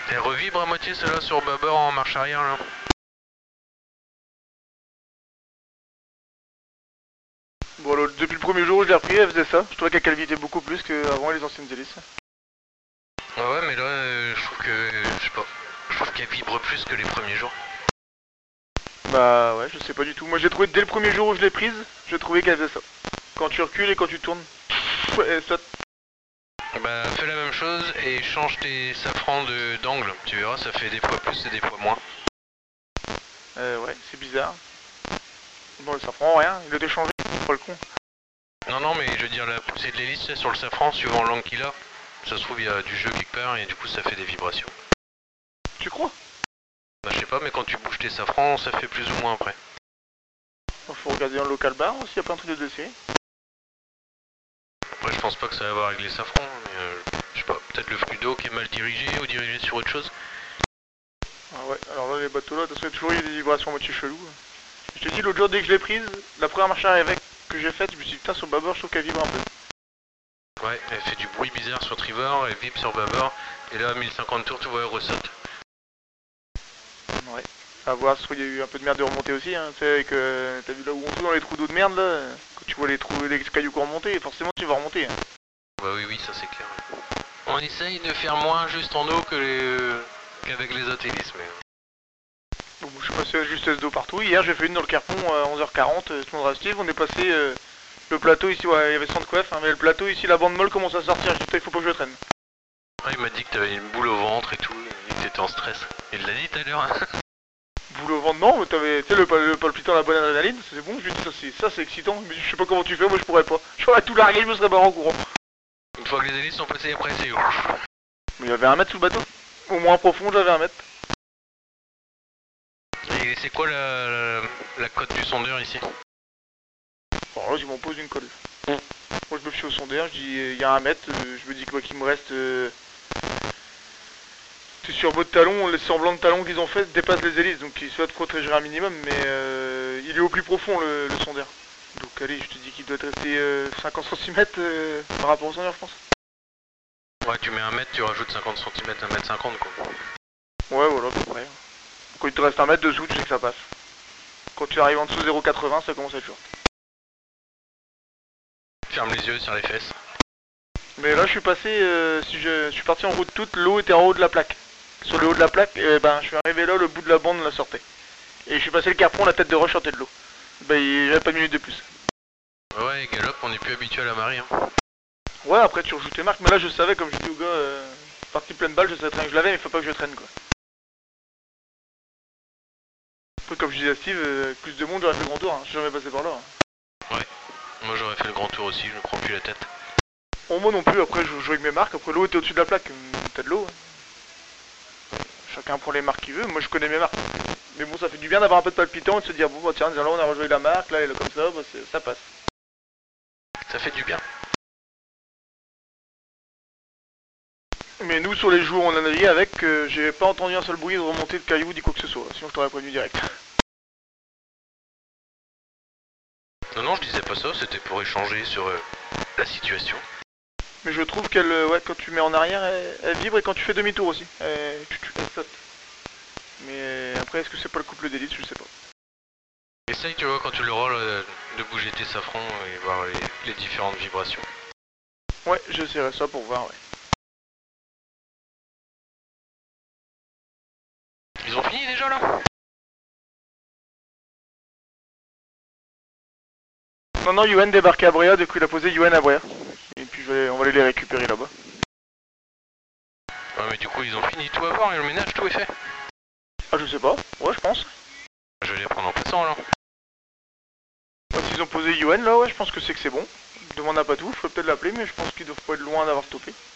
Elle revibre à moitié celle-là sur bâbord en marche arrière là. Bon, depuis le premier jour où je l'ai repris, elle faisait ça. Je trouvais qu'elle calvitait beaucoup plus qu'avant les anciennes hélices. Ah ouais, mais là, je trouve que, je sais pas, je trouve qu'elle vibre plus que les premiers jours. Bah ouais, je sais pas du tout. Moi j'ai trouvé dès le premier jour où je l'ai prise, j'ai trouvé qu'elle faisait ça. Quand tu recules et quand tu tournes, elle saute. Bah fais la même chose et change tes safrans d'angle, tu verras ça fait des fois plus et des fois moins. Ouais, c'est bizarre. Bon, ça prend rien, il a été changé, pas le con. Non non mais je veux dire la poussée de l'hélice sur le safran suivant l'angle qu'il a, ça se trouve il y a du jeu quelque part et du coup ça fait des vibrations. Tu crois? Bah je sais pas mais quand tu bouges tes safrans ça fait plus ou moins après. Faut regarder dans le local bar s'il y a pas un truc de dossier. Après je pense pas que ça va avoir avec les safrans, mais je sais pas, peut-être le flux d'eau qui est mal dirigé ou dirigé sur autre chose. Ah ouais, alors là les bateaux là, de toute façon il y a toujours eu des vibrations à moitié chelou. Je te dis l'autre jour dès que je l'ai prise, la première marche arrière que j'ai faite, je me suis dit putain sur bâbord je trouve qu'elle vibre un peu. Ouais, elle fait du bruit bizarre sur tribord, elle vibre sur bâbord, et là à 1050 tours tu vois elle ressaute. Ouais. À voir, il y a eu un peu de merde de remontée aussi, hein. Tu sais, avec, t'as vu là où on se dans les trous d'eau de merde là. Quand tu vois les trous, les cailloux qui ont remonté, forcément tu vas remonter. Hein. Bah oui, oui, ça c'est clair. On essaye de faire moins juste en eau qu'avec les autres hélices, mais... Donc, je suis passé à justesse d'eau partout. Hier j'ai fait une dans le Carpon à 11h40, tout le monde restait. On est passé le plateau ici, ouais, il y avait 100 de coiffe, hein, mais le plateau ici, la bande molle commence à sortir. Je dis putain, il faut pas que je le traîne. Ah, il m'a dit que t'avais une boule au ventre et tout, et que t'étais en stress. Il l'a dit tout à l'heure. Boule au ventre, non, mais t'avais, tu sais, le palpitant, la bonne adrénaline, c'est bon. Je lui dis ça c'est excitant. Mais je sais pas comment tu fais, moi je pourrais pas. J'aurais tout largué, je me serais barré en courant. Une fois que les hélices sont passées après, c'est ouf. Mais il y avait 1 mètre sous le bateau. Au moins profond, j'avais 1 mètre. Et c'est quoi la cote du sondeur ici? Alors là, je m'en pose une colle. Moi, je me fie au sondeur, je dis il y a 1 mètre, je me dis quoi qu'il me reste. C'est sur votre talon, les semblants de talons qu'ils ont fait dépassent les hélices, donc il souhaite protéger un minimum, mais il est au plus profond le sondeur. Donc allez, je te dis qu'il doit être resté 50 cm par rapport au sondeur, je pense. Ouais, tu mets 1 mètre, tu rajoutes 50 cm, 1m50 quoi. Ouais, voilà, à peu près. Quand il te reste 1 mètre dessous, tu sais que ça passe. Quand tu arrives en dessous 0,80, ça commence à être short. Ferme les yeux, serre les fesses. Mais là, je suis passé, si je suis parti en route toute, l'eau était en haut de la plaque. Sur le haut de la plaque, ben, je suis arrivé là, le bout de la bande la sortait. Et je suis passé le carpon, la tête de roche sortait de l'eau. Ben, j'avais pas une minute de plus. Ouais, Galop, on est plus habitué à la marée. Hein. Ouais, après tu rejoues tes marques, mais là je savais, comme je dis au gars, partie pleine balle, je savais très bien que je l'avais, mais il faut pas que je traîne quoi. Après, comme je disais à Steve, plus de monde, j'aurais fait le grand tour, hein. Je suis jamais passé par là. Hein. Ouais, moi j'aurais fait le grand tour aussi, je me prends plus la tête. Bon, moi non plus, après je joue avec mes marques, après l'eau était au-dessus de la plaque, t'as de l'eau. Hein. Chacun prend les marques qu'il veut, moi je connais mes marques. Mais bon, ça fait du bien d'avoir un peu de palpitant et de se dire, bon bah tiens, là on a rejoué la marque, là elle est comme ça, bah, ça passe. Ça fait du bien. Mais nous sur les jours où on a navigué avec, j'ai pas entendu un seul bruit de remontée de cailloux ni quoi que ce soit, sinon je t'aurais prévenu direct. Non, non, je disais pas ça, c'était pour échanger sur la situation. Mais je trouve qu'elle, ouais, quand tu mets en arrière, elle vibre et quand tu fais demi-tour aussi, elle saute. Mais après, est-ce que c'est pas le couple d'hélice, je sais pas. Essaye, tu vois, quand tu le rolls, de bouger tes safrans et voir les différentes vibrations. Ouais, j'essaierai ça pour voir, ouais. Ils ont fini déjà là? Non, non, Yuen débarqué à Bréa, du coup il a posé Yuen à Bréa. Et puis on va aller les récupérer là-bas. Ouais, mais du coup, ils ont fini tout à voir et le ménage, tout est fait. Ah, je sais pas, ouais, je pense. Je vais les prendre en passant alors. S'ils ont posé Yuen là, ouais, je pense que c'est bon. Demande à pas tout, faut peut-être l'appeler, mais je pense qu'ils doivent pas être loin d'avoir stoppé.